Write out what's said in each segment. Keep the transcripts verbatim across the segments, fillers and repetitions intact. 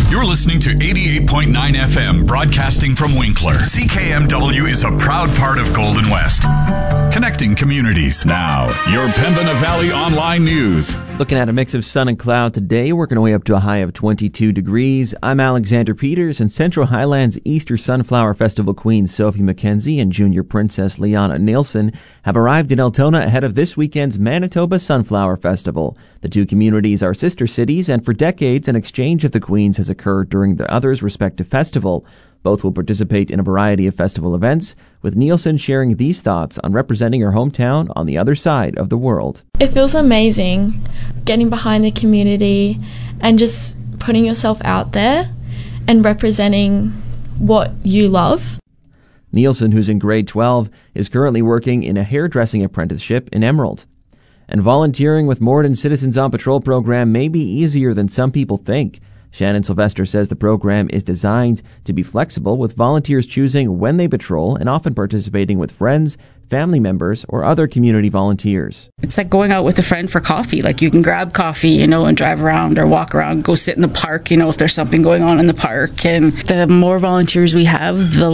You're listening to eighty-eight point nine F M, broadcasting from Winkler. C K M W is a proud part of Golden West, connecting communities. Now, your Pembina Valley Online News. Looking at a mix of sun and cloud today, working our way up to a high of twenty-two degrees. I'm Alexander Peters, and Central Highlands Easter Sunflower Festival Queen Sophie McKenzie and Junior Princess Liana Nielsen have arrived in Altona ahead of this weekend's Manitoba Sunflower Festival. The two communities are sister cities, and for decades an exchange of the queens has occurred during the other's respective festival. Both will participate in a variety of festival events, with Nielsen sharing these thoughts on representing her hometown on the other side of the world. It feels amazing getting behind the community and just putting yourself out there and representing what you love. Nielsen, who's in grade twelve, is currently working in a hairdressing apprenticeship in Emerald. And volunteering with Morden Citizens on Patrol program may be easier than some people think. Shannon Sylvester says the program is designed to be flexible, with volunteers choosing when they patrol and often participating with friends, family members, or other community volunteers. It's like going out with a friend for coffee. Like, you can grab coffee, you know, and drive around or walk around, go sit in the park, you know, if there's something going on in the park. And the more volunteers we have, the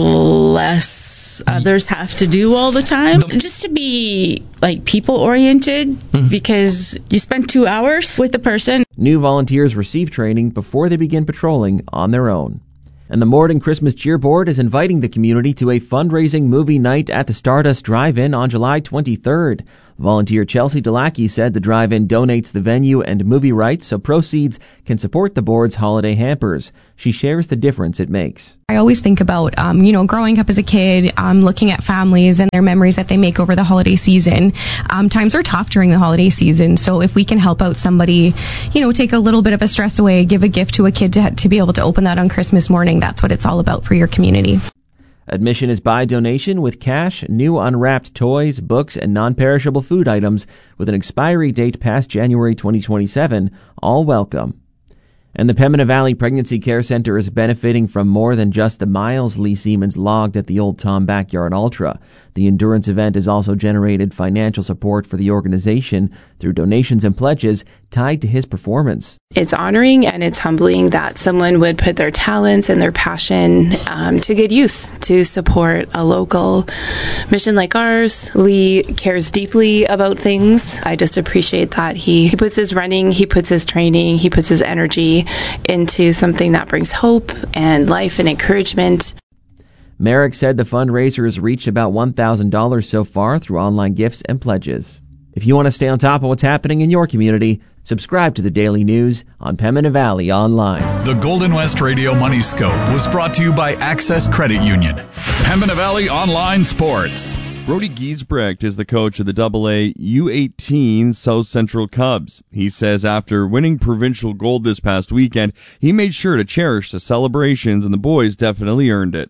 less others have to do all the time. Just to be, like, people-oriented, mm-hmm. because you spend two hours with the person. New volunteers receive training before they begin patrolling on their own. And the Morden Christmas Cheer Board is inviting the community to a fundraising movie night at the Stardust Drive-In on July twenty-third. Volunteer Chelsea Delacki said the drive-in donates the venue and movie rights so proceeds can support the board's holiday hampers. She shares the difference it makes. I always think about, um, you know, growing up as a kid, um, looking at families and their memories that they make over the holiday season. Um, times are tough during the holiday season, so if we can help out somebody, you know, take a little bit of a stress away, give a gift to a kid to, to be able to open that on Christmas morning, that's what it's all about for your community. Admission is by donation, with cash, new unwrapped toys, books, and non-perishable food items with an expiry date past January twenty twenty-seven, all welcome. And the Pembina Valley Pregnancy Care Center is benefiting from more than just the miles Lee Siemens logged at the Old Tom Backyard Ultra. The endurance event has also generated financial support for the organization through donations and pledges tied to his performance. It's honoring and it's humbling that someone would put their talents and their passion um, to good use to support a local mission like ours. Lee cares deeply about things. I just appreciate that he, he puts his running, he puts his training, he puts his energy into something that brings hope and life and encouragement. Merrick said the fundraiser has reached about one thousand dollars so far through online gifts and pledges. If you want to stay on top of what's happening in your community, subscribe to the Daily News on Pembina Valley Online. The Golden West Radio Money Scope was brought to you by Access Credit Union. Pembina Valley Online Sports. Brody Giesbrecht is the coach of the double A U eighteen South Central Cubs. He says after winning provincial gold this past weekend, he made sure to cherish the celebrations, and the boys definitely earned it.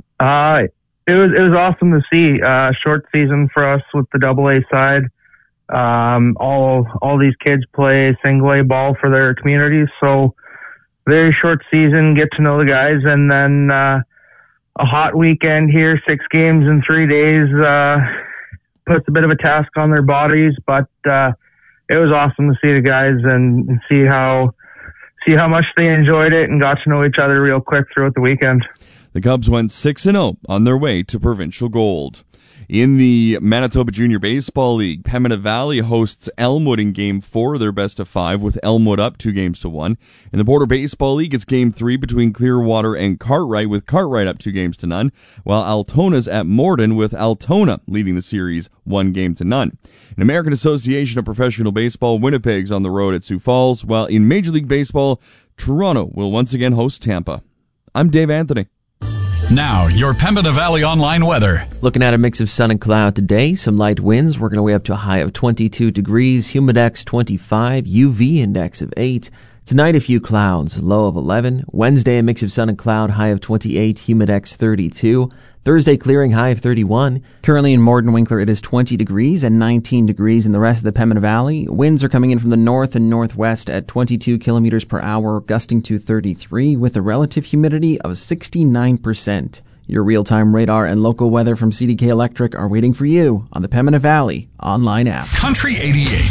Uh, it was it was awesome to see. Uh, short season for us with the double A side. Um, all all these kids play single A ball for their communities, so very short season. Get to know the guys, and then uh, a hot weekend here, six games in three days, uh, puts a bit of a task on their bodies. But uh, it was awesome to see the guys and, and see how see how much they enjoyed it and got to know each other real quick throughout the weekend. The Cubs went six and oh on their way to provincial gold. In the Manitoba Junior Baseball League, Pembina Valley hosts Elmwood in Game four of their best of five, with Elmwood up two games to one. In the Border Baseball League, it's Game three between Clearwater and Cartwright, with Cartwright up two games to none, while Altona's at Morden, with Altona leading the series one game to none. In American Association of Professional Baseball, Winnipeg's on the road at Sioux Falls, while in Major League Baseball, Toronto will once again host Tampa. I'm Dave Anthony. Now, your Pembina Valley Online weather. Looking at a mix of sun and cloud today, some light winds working our way up to a high of twenty-two degrees, humidex twenty-five, U V index of eight. Tonight a few clouds, low of eleven. Wednesday a mix of sun and cloud, high of twenty-eight, humidex thirty-two. Thursday clearing, high of thirty-one. Currently in Morden Winkler it is twenty degrees and nineteen degrees in the rest of the Pembina Valley. Winds are coming in from the north and northwest at twenty-two kilometers per hour, gusting to thirty-three, with a relative humidity of sixty-nine percent. Your real-time radar and local weather from C D K Electric are waiting for you on the Pembina Valley Online app. Country eighty-eight.